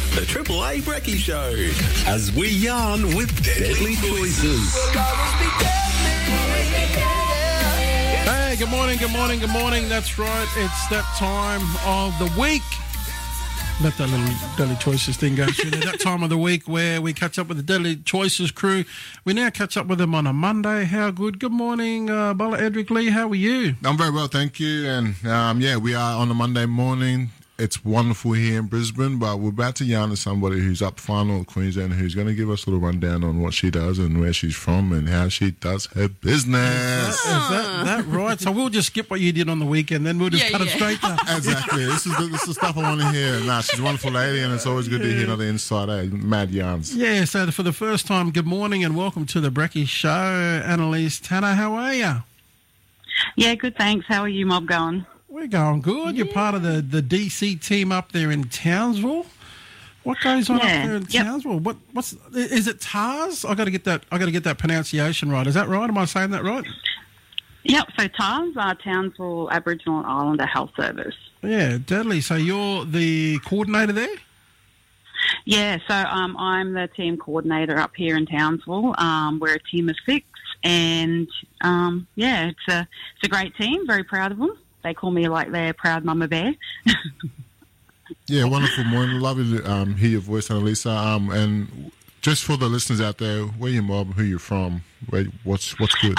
The Triple A Brekkie Show, as we yarn with deadly choices. Hey, good morning. That's right. It's that time of the week. Let that little Deadly Choices thing go through there. That time of the week where we catch up with the Deadly Choices crew. We now catch up with them on a Monday. How good? Good morning, Bala Edric Lee. How are you? I'm very well, thank you. And we are on a Monday morning. It's wonderful here in Brisbane, but we're about to yarn to somebody who's up far north Queensland who's going to give us a little rundown on what she does and where she's from and how she does her business. Is that right? So we'll just skip what you did on the weekend, then we'll just cut it straight down. Exactly. This is the stuff I want to hear. Nah, she's a wonderful lady, and it's always good to hear another insight, mad yarns. Yeah, so for the first time, good morning and welcome to the Brekkie Show. Annalise Tanner, how are you? Yeah, good, thanks. How are you, Mob, going? We're going good. You're part of the DC team up there in Townsville. What goes on up there in Townsville? What's is it TARS? I got to get that pronunciation right. Is that right? Am I saying that right? Yep. So TARS, Townsville Aboriginal and Islander Health Service. Yeah, deadly. So you're the coordinator there? Yeah. So I'm the team coordinator up here in Townsville. We're a team of 6, and it's a great team. Very proud of them. They call me like their proud mama bear. Yeah, wonderful morning. Lovely to hear your voice, Annalisa. And just for the listeners out there, where you mob, who you're from, what's good?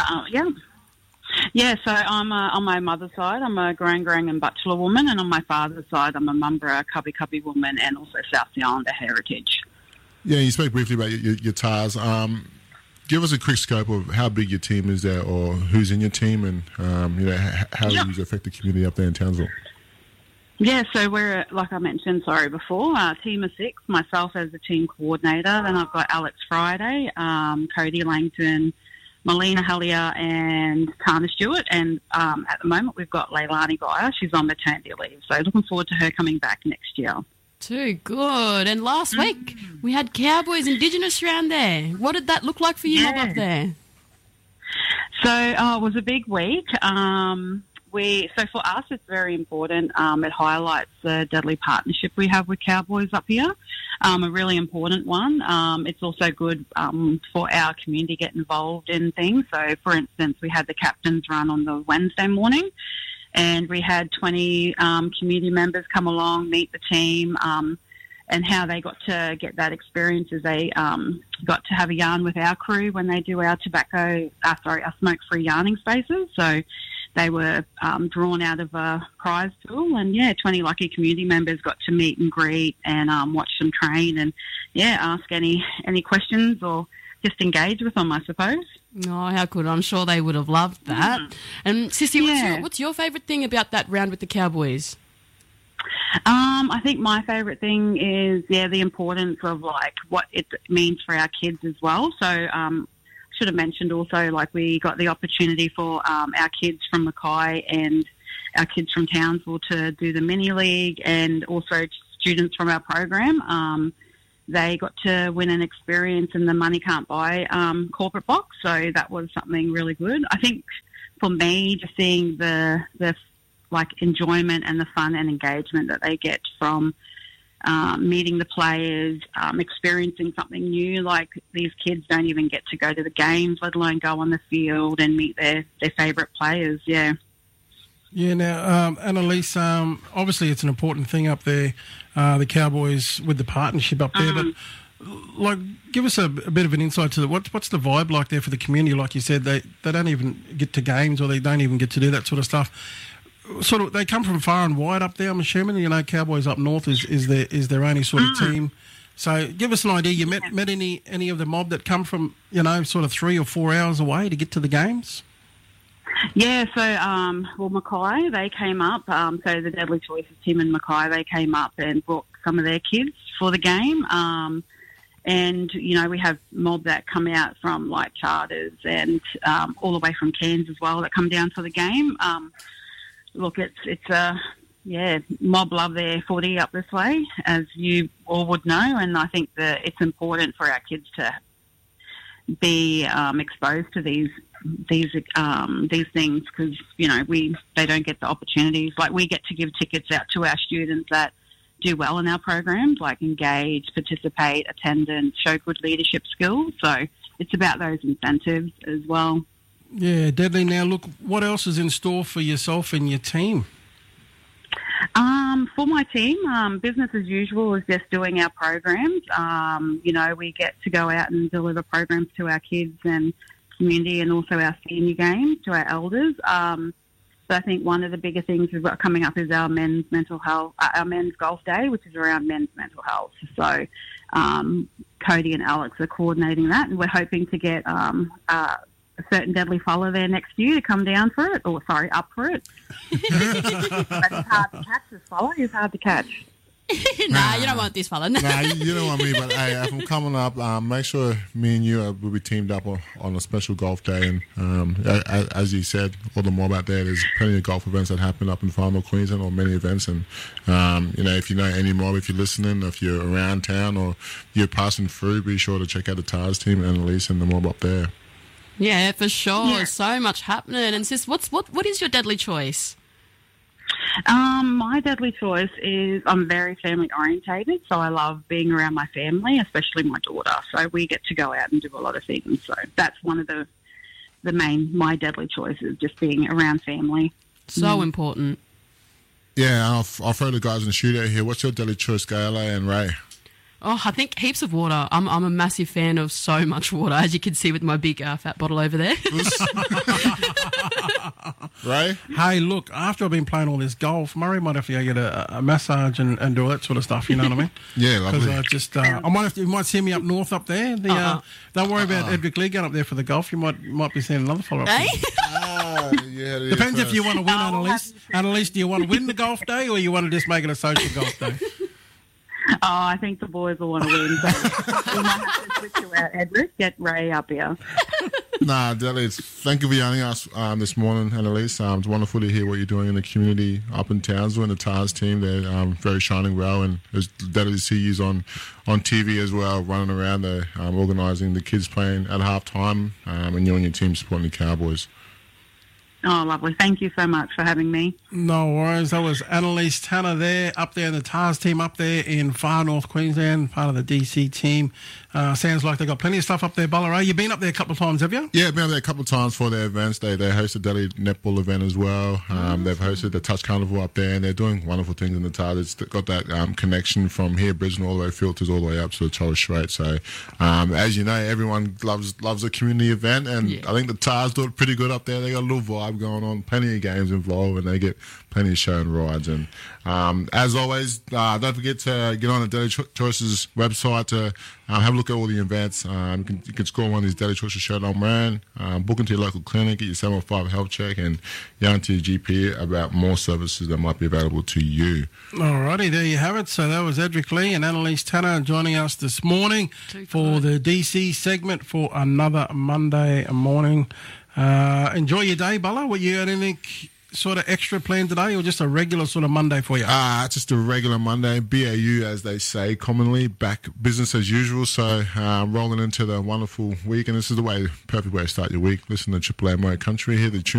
Yeah. So I'm on my mother's side, I'm a Garang and Butchulla woman, and on my father's side, I'm a Mumbra, Cubby woman, and also South Sea Islander heritage. Yeah, you spoke briefly about your TARS. Give us a quick scope of how big your team is there, or who's in your team, and how you affect the community up there in Townsville. Yeah, so we're, like I mentioned, before, a team of 6, myself as the team coordinator, then I've got Alex Friday, Cody Langton, Melina Hallier, and Tana Stewart, and at the moment we've got Leilani Geyer. She's on maternity leave, so looking forward to her coming back next year. Too good. And last week we had Cowboys Indigenous round there. What did that look like for you up there? So it was a big week. So for us, it's very important. It highlights the deadly partnership we have with Cowboys up here. A really important one. It's also good for our community to get involved in things. So, for instance, we had the captain's run on the Wednesday morning, and we had 20 community members come along, meet the team, and how they got to get that experience is they got to have a yarn with our crew when they do our our smoke-free yarning spaces. So they were drawn out of a prize pool, and 20 lucky community members got to meet and greet and watch them train and ask any questions or just engage with them, I suppose. Oh, how good. I'm sure they would have loved that. And Sissy, what's your favourite thing about that round with the Cowboys? I think my favourite thing is, the importance of, what it means for our kids as well. So, should have mentioned also, we got the opportunity for our kids from Mackay and our kids from Townsville to do the mini league, and also students from our program. They got to win an experience in the Money Can't Buy corporate box, so that was something really good. I think for me, just seeing the enjoyment and the fun and engagement that they get from meeting the players, experiencing something new. These kids don't even get to go to the games, let alone go on the field and meet their favourite players. Yeah. Yeah, now, Annalise, obviously it's an important thing up there, the Cowboys with the partnership up there, but give us a bit of an insight to what's the vibe like there for the community? Like you said, they don't even get to games, or they don't even get to do that sort of stuff. Sort of, they come from far and wide up there, I'm assuming. Cowboys up north is their only sort of team. So give us an idea. You met any of the mob that come from, sort of 3 or 4 hours away to get to the games? Yeah, so, Mackay, they came up. So the Deadly Choices team in Mackay, they came up and brought some of their kids for the game. And, we have mob that come out from, Charters and all the way from Cairns as well that come down for the game. Look, it's mob love their footy up this way, as you all would know, and I think that it's important for our kids to be exposed to these things, because they don't get the opportunities. We get to give tickets out to our students that do well in our programs, like engage, participate, attend, and show good leadership skills. So it's about those incentives as well. Yeah, Deadly. Now, look, what else is in store for yourself and your team? For my team, business as usual is just doing our programs. We get to go out and deliver programs to our kids and community, and also our senior games to our elders. So I think one of the bigger things we've got coming up is our men's mental health, our men's golf day, which is around men's mental health. So Cody and Alex are coordinating that, and we're hoping to get a certain deadly follower there next year to come down for it, up for it. But it's hard to catch this follower. He's hard to catch. Nah, you don't want this fella. Nah, you don't want me, but hey, if I'm coming up, make sure me and you will be teamed up on a special golf day. And as you said, all the more about that, there's plenty of golf events that happen up in Far North Queensland, or many events. And, if you know any more, if you're listening, if you're around town or you're passing through, be sure to check out the TARS team and Annalise and the mob up there. Yeah, for sure. Yeah. So much happening. And sis, what is your deadly choice? My deadly choice is I'm very family orientated, so I love being around my family, especially my daughter. So we get to go out and do a lot of things. So that's one of my deadly choices, just being around family. So important. Yeah, I'll throw the guys in the shootout here. What's your deadly choice, Gaila and Ray? Oh, I think heaps of water. I'm a massive fan of so much water, as you can see with my big fat bottle over there. Ray? Hey, look, after I've been playing all this golf, Murray might have to go get a massage and do all that sort of stuff, you know what I mean? Yeah, lovely. Because you might see me up north up there. Don't worry about Edric Lee going up there for the golf. You might be seeing another follow-up. Eh? Depends if you want to win, Annalise. Annalise, do you want to win the golf day, or you want to just make it a social golf day? Oh, I think the boys will want to win. So we might have to switch you out, Edric. Get Ray up here. Nah, Deadly, thank you for joining us this morning, Annalise. It's wonderful to hear what you're doing in the community up in Townsville, and the TARS team. They're very shining well, and it's deadly to see you on TV as well, running around there, organising the kids playing at halftime, and you and your team supporting the Cowboys. Oh, lovely. Thank you so much for having me. No worries. That was Annalise Tanner there, up there in the TARS team up there in Far North Queensland, part of the DC team. Sounds like they've got plenty of stuff up there, Balla. You've been up there a couple of times, have you? Yeah, I've been up there a couple of times for their events. They host a daily netball event as well. They've hosted the Touch Carnival up there, and they're doing wonderful things in the TARS. It's got that connection from here, Brisbane, all the way filters all the way up to the Torres Strait. So, as you know, everyone loves a community event, and I think the TARS do it pretty good up there. They got a little vibe going on, plenty of games involved, and they get plenty of show and rides. And as always, don't forget to get on the Daily Choices website to have a look at all the events. You can score one of these Daily Choices shirt I'm wearing, book into your local clinic, get your 715 health check, and yarn to your GP about more services that might be available to you. Alrighty, there you have it. So that was Edric Lee and Annalise Tanner joining us this morning for the DC segment for another Monday morning. Enjoy your day, Balla. What you got anything sort of extra planned today, or just a regular sort of Monday for you? Just a regular Monday, BAU as they say commonly, back business as usual. So rolling into the wonderful week, and this is the perfect way to start your week. Listen to Triple M Country here, the tune.